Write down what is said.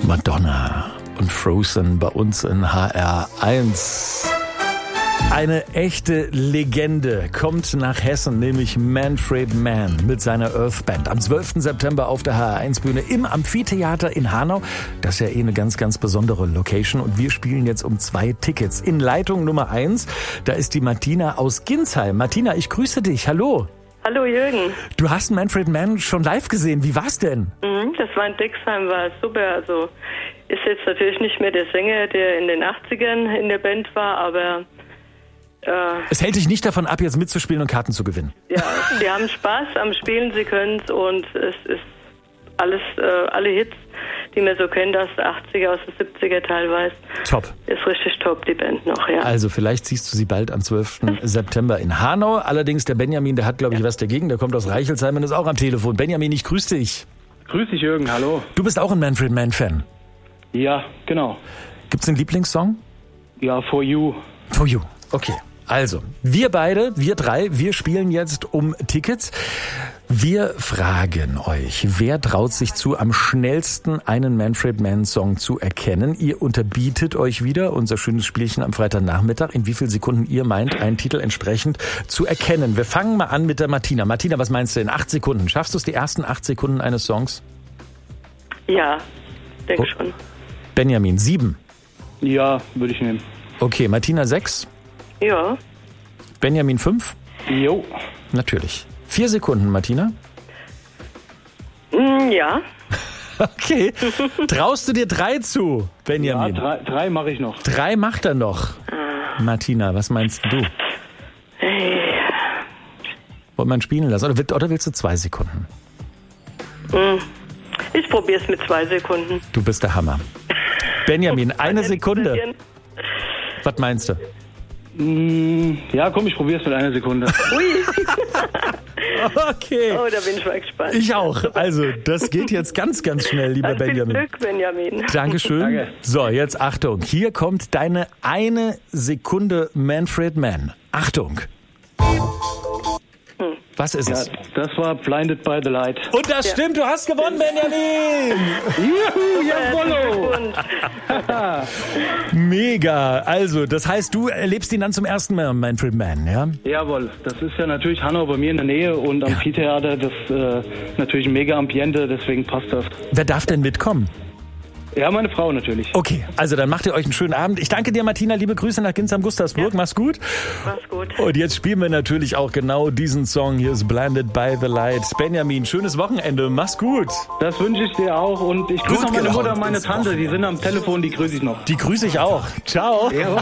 Madonna und Frozen bei uns in HR1. Eine echte Legende kommt nach Hessen, nämlich Manfred Mann mit seiner Earth Band. Am 12. September auf der HR1-Bühne im Amphitheater in Hanau. Das ist ja eine ganz, ganz besondere Location. Und wir spielen jetzt um 2 Tickets. In Leitung Nummer 1, da ist die Martina aus Ginsheim. Martina, ich grüße dich. Hallo. Hallo Jürgen. Du hast Manfred Mann schon live gesehen. Wie war's denn? Das war in Dexheim, war super. Also ist jetzt natürlich nicht mehr der Sänger, der in den 80ern in der Band war, aber... Es hält dich nicht davon ab, jetzt mitzuspielen und Karten zu gewinnen. Ja, sie haben Spaß am Spielen, sie können es und es ist alles, alle Hits, die man so kennt aus den 80er, aus den 70er teilweise. Top. Ist richtig top, die Band noch, ja. Also vielleicht siehst du sie bald am 12. September in Hanau. Allerdings der Benjamin, der hat, glaube ich, was dagegen. Der kommt aus Reichelsheim und ist auch am Telefon. Benjamin, ich grüße dich. Grüß dich, Jürgen, hallo. Du bist auch ein Manfred Mann-Fan. Ja, genau. Gibt's einen Lieblingssong? Ja, For You. For You, okay. Also, wir beide, wir drei, wir spielen jetzt um Tickets. Wir fragen euch, wer traut sich zu, am schnellsten einen Manfred Mann-Song zu erkennen? Ihr unterbietet euch wieder unser schönes Spielchen am Freitagnachmittag, in wie vielen Sekunden ihr meint, einen Titel entsprechend zu erkennen. Wir fangen mal an mit der Martina. Martina, was meinst du in 8 Sekunden? Schaffst du es, die ersten 8 Sekunden eines Songs? Ja, denke schon. Benjamin, 7. Ja, würde ich nehmen. Okay, Martina 6. Ja. Benjamin 5? Jo. Natürlich. 4 Sekunden, Martina? Ja. Okay. Traust du dir 3 zu, Benjamin? Ja, 3 mache ich noch. 3 macht er noch. Martina, was meinst du? Wollt man spielen lassen? Oder willst du 2 Sekunden? Ich probiere es mit 2 Sekunden. Du bist der Hammer. Benjamin, 1 Sekunde. Was meinst du? Ja, komm, ich probiere es mit 1 Sekunde. Ui. Okay. Oh, da bin ich mal gespannt. Ich auch. Also, das geht jetzt ganz, ganz schnell, lieber Benjamin. Viel Glück, Benjamin. Dankeschön. Danke. So, jetzt Achtung. Hier kommt deine 1 Sekunde Manfred Mann. Achtung. Was ist es? Ja, das war Blinded by the Light. Und das stimmt, du hast gewonnen, Benjamin! Juhu, jawollo! Mega. Also, das heißt, du erlebst ihn dann zum ersten Mal, Manfred Mann, ja? Jawohl, das ist ja natürlich Hanau bei mir in der Nähe und Amphitheater, das natürlich ein mega Ambiente, deswegen passt das. Wer darf denn mitkommen? Ja, meine Frau natürlich. Okay, also dann macht ihr euch einen schönen Abend. Ich danke dir, Martina. Liebe Grüße nach Ginsheim-Gustavsburg. Ja. Mach's gut. Mach's gut. Und jetzt spielen wir natürlich auch genau diesen Song. Hier ist Blinded by the Light. Benjamin, schönes Wochenende. Mach's gut. Das wünsche ich dir auch und ich grüße Gut auch meine gelaunt Mutter und meine ins Tante, die sind am Telefon, die grüße ich noch. Die grüße ich auch. Ciao. Jawohl.